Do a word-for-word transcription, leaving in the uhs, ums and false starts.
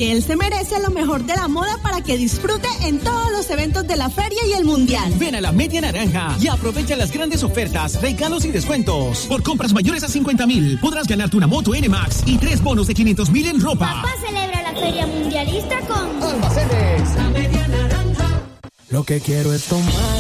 porque él se merece lo mejor de la moda para que disfrute en todos los eventos de la feria y el mundial. Ven a la Media Naranja y aprovecha las grandes ofertas, regalos y descuentos. Por compras mayores a cincuenta mil podrás ganarte una moto N-Max y tres bonos de quinientos mil en ropa. Papá celebra la feria mundialista con Almacenes La Media Naranja. Lo que quiero es tomar